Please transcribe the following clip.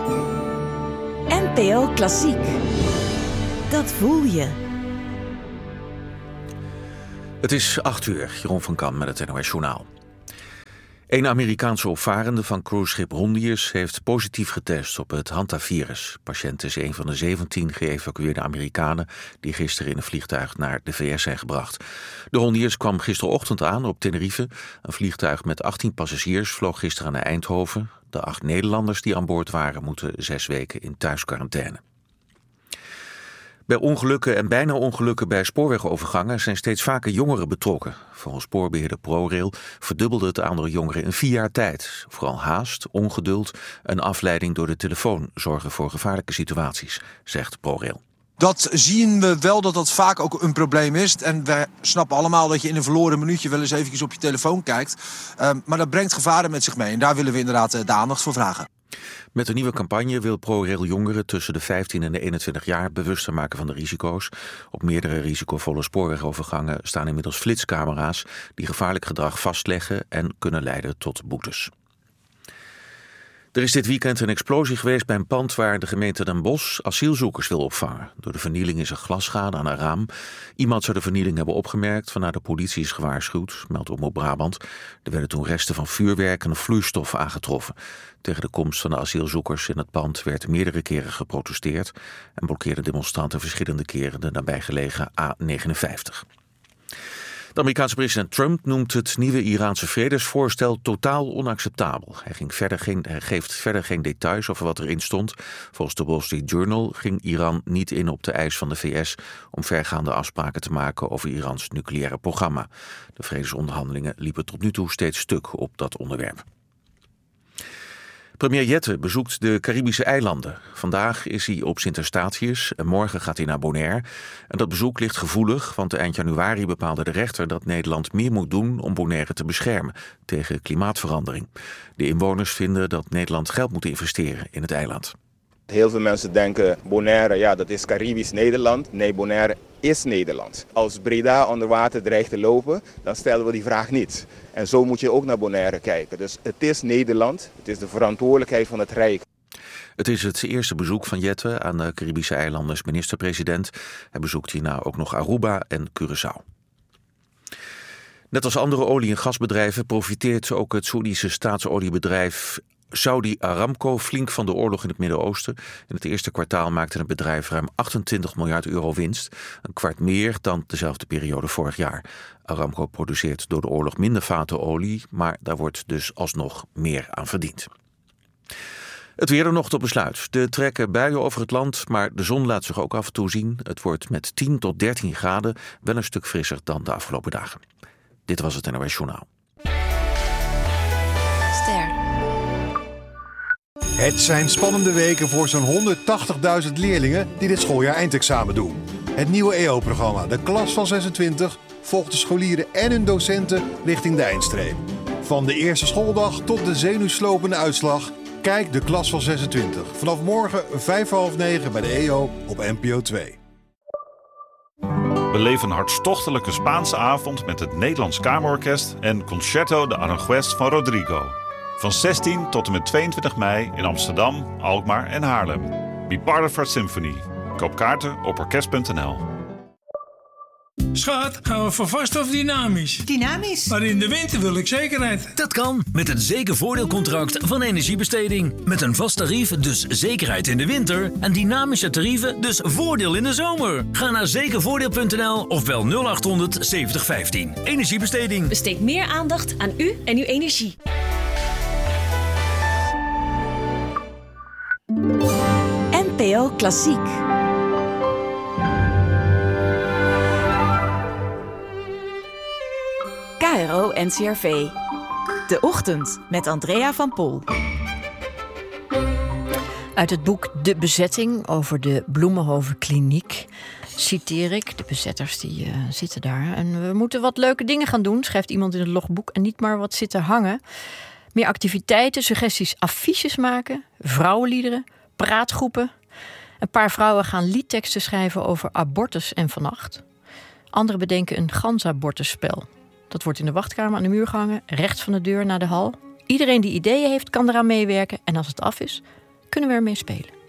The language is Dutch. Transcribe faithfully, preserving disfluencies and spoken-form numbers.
N P O Klassiek. Dat voel je. Het is acht uur, Jeroen van Kam met het N O S Journaal. Een Amerikaanse opvarende van cruiseschip Hondius heeft positief getest op het hantavirus. De patiënt is een van de zeventien geëvacueerde Amerikanen die gisteren in een vliegtuig naar de V S zijn gebracht. De Hondius kwam gisterochtend aan op Tenerife. Een vliegtuig met achttien passagiers vloog gisteren naar Eindhoven. De acht Nederlanders die aan boord waren moeten zes weken in thuisquarantaine. Bij ongelukken en bijna ongelukken bij spoorwegovergangen zijn steeds vaker jongeren betrokken. Volgens spoorbeheerder ProRail verdubbelde het aantal jongeren in vier jaar tijd. Vooral haast, ongeduld en afleiding door de telefoon zorgen voor gevaarlijke situaties, zegt ProRail. Dat zien we wel dat dat vaak ook een probleem is. En we snappen allemaal dat je in een verloren minuutje wel eens eventjes op je telefoon kijkt. Um, maar dat brengt gevaren met zich mee. En daar willen we inderdaad de aandacht voor vragen. Met een nieuwe campagne wil ProRail jongeren tussen de vijftien en de eenentwintig jaar bewuster maken van de risico's. Op meerdere risicovolle spoorwegovergangen staan inmiddels flitscamera's die gevaarlijk gedrag vastleggen en kunnen leiden tot boetes. Er is dit weekend een explosie geweest bij een pand waar de gemeente Den Bosch asielzoekers wil opvangen. Door de vernieling is er glasschade aan een raam. Iemand zou de vernieling hebben opgemerkt, waarna de politie is gewaarschuwd, meldt Omroep Brabant. Er werden toen resten van vuurwerk en vloeistof aangetroffen. Tegen de komst van de asielzoekers in het pand werd meerdere keren geprotesteerd en blokkeerden demonstranten verschillende keren de nabijgelegen A negenenvijftig. De Amerikaanse president Trump noemt het nieuwe Iraanse vredesvoorstel totaal onacceptabel. Hij, ging verder geen, hij geeft verder geen details over wat erin stond. Volgens de Wall Street Journal ging Iran niet in op de eis van de V S om vergaande afspraken te maken over Irans nucleaire programma. De vredesonderhandelingen liepen tot nu toe steeds stuk op dat onderwerp. Premier Jette bezoekt de Caribische eilanden. Vandaag is hij op Sint Eustatius en morgen gaat hij naar Bonaire. En dat bezoek ligt gevoelig, want eind januari bepaalde de rechter dat Nederland meer moet doen om Bonaire te beschermen tegen klimaatverandering. De inwoners vinden dat Nederland geld moet investeren in het eiland. Heel veel mensen denken Bonaire, ja, dat is Caribisch Nederland. Nee, Bonaire is Nederland. Als Breda onder water dreigt te lopen, dan stellen we die vraag niet. En zo moet je ook naar Bonaire kijken. Dus het is Nederland, het is de verantwoordelijkheid van het Rijk. Het is het eerste bezoek van Jette aan de Caribische eilanden als minister-president. Hij bezoekt hierna ook nog Aruba en Curaçao. Net als andere olie- en gasbedrijven profiteert ook het Saoedische staatsoliebedrijf Saudi Aramco flink van de oorlog in het Midden-Oosten. In het eerste kwartaal maakte het bedrijf ruim achtentwintig miljard euro winst. Een kwart meer dan dezelfde periode vorig jaar. Aramco produceert door de oorlog minder vaten olie, maar daar wordt dus alsnog meer aan verdiend. Het weer er nog tot besluit. Er trekken buien over het land, maar de zon laat zich ook af en toe zien. Het wordt met tien tot dertien graden wel een stuk frisser dan de afgelopen dagen. Dit was het N O S Journaal. Ster. Het zijn spannende weken voor zo'n honderdtachtigduizend leerlingen die dit schooljaar eindexamen doen. Het nieuwe E O-programma, de klas van zesentwintig, volgt de scholieren en hun docenten richting de eindstreep. Van de eerste schooldag tot de zenuwslopende uitslag, kijk de klas van zesentwintig. Vanaf morgen vijf voor half negen bij de E O op N P O twee. Beleef een hartstochtelijke Spaanse avond met het Nederlands Kamerorkest en Concerto de Aranjuez van Rodrigo. Van zestien tot en met tweeëntwintig mei in Amsterdam, Alkmaar en Haarlem. Be part of our symphony. Koop kaarten op orkest punt n l. Schat, gaan we voor vast of dynamisch? Dynamisch? Maar in de winter wil ik zekerheid. Dat kan met het zekervoordeelcontract van Energiebesteding. Met een vast tarief, dus zekerheid in de winter. En dynamische tarieven, dus voordeel in de zomer. Ga naar zekervoordeel punt n l of bel nul acht honderd zeventig vijftien. Energiebesteding. Besteed meer aandacht aan u en uw energie. N P O Klassiek. K R O N C R V. De Ochtend met Andrea van Pol. Uit het boek De Bezetting over de Bloemenhoven Kliniek citeer ik. De bezetters die uh, zitten daar. En we moeten wat leuke dingen gaan doen, schrijft iemand in het logboek. En niet maar wat zitten hangen. Meer activiteiten, suggesties, affiches maken, vrouwenliederen, praatgroepen. Een paar vrouwen gaan liedteksten schrijven over abortus en vannacht. Anderen bedenken een gansabortusspel. Dat wordt in de wachtkamer aan de muur gehangen, rechts van de deur naar de hal. Iedereen die ideeën heeft, kan eraan meewerken. En als het af is, kunnen we ermee spelen.